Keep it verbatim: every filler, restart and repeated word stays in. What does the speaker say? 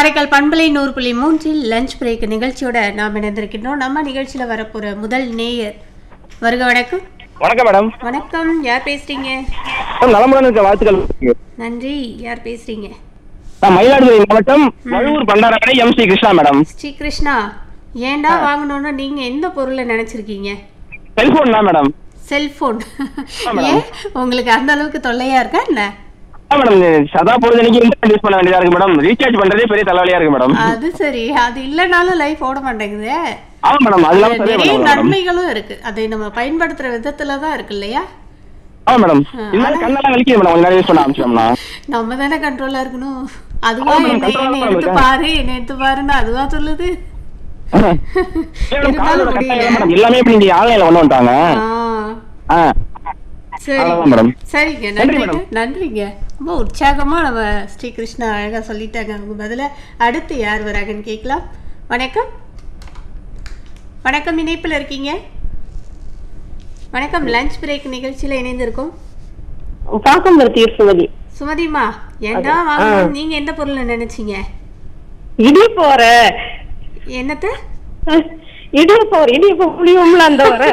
காரைக்கால் பண்பலை நூறு புள்ளி மூன்றில் லஞ்ச் பிரேக் நிகழ்ச்சியோட நாம் இணைந்திருக்கின்றோம். நம்ம நிகழ்ச்சியில வரப்போற முதல் நேயர் வருக. வணக்கம். வணக்கம் மேடம். வணக்கம். யார் பேசுறீங்க? நலமுடன் இருக்க வாழ்த்துக்கள். நன்றி. யார் பேசுறீங்க? நான் மயிலாடுதுறை மாவட்டம் வழுவூர் பண்டாரக்கடை எம் ஸ்ரீ கிருஷ்ணா மேடம். ஸ்ரீ கிருஷ்ணா, ஏண்டா வாங்கணும்னு நீங்க எந்த பொருளை நினைச்சிருக்கீங்க? செல்போன் தான் மேடம். செல்போன்? ஏன் உங்களுக்கு அந்த அளவுக்கு தொல்லையா இருக்கா என்ன? மேடம் சதா பொழுதுக்கு இன்டர்நெட் யூஸ் பண்ண வேண்டியதா இருக்கு மேடம். ரீசார்ஜ் பண்றதே பெரிய தலைவலியா இருக்கு மேடம். அது சரி, அது இல்லனாலும் லைஃப் ஓட மாட்டேங்குது. ஆமா மேடம், அதெல்லாம் நிறைய நன்மைகளும் இருக்கு. அதை நம்ம பயன்படுத்துற விதத்துல தான் இருக்கு இல்லையா? ஆமா மேடம். இந்த கண்ணெல்லாம் வலிக்குது மேடம் கொஞ்ச நேரம் யூஸ் பண்ண ஆரம்பிச்சோம்னா. நம்ம தானே கண்ட்ரோலா இருக்கணும். அதுவா என்ன என்ன எடுத்து பாரு என்ன எடுத்து பாருன்னு அதுவா சொல்லுது. எல்லாமே இப்ப நீங்க ஆன்லைன்ல கொண்டு வந்துட்டாங்க. சரிங்க, நன்றிங்க. நன்றிங்க. ரொம்ப உற்சாகமா நம்ம ஸ்ரீ கிருஷ்ணா அழகா சொல்லிட்டாங்க. அவங்க பதில அடுத்து யார் வராங்கன்னு கேட்கலாம். வணக்கம். வணக்கம், இணைப்புல இருக்கீங்க. வணக்கம். லஞ்ச் பிரேக் நிகழ்ச்சியில இணைந்திருக்கோம். சுமதி. சுமதிமா, ஏண்டா வாங்கணும் நீங்க எந்த பொருளை நினைச்சீங்க? இடி போற என்னத்த? இடி போற இடி புளியும்ல அந்த வர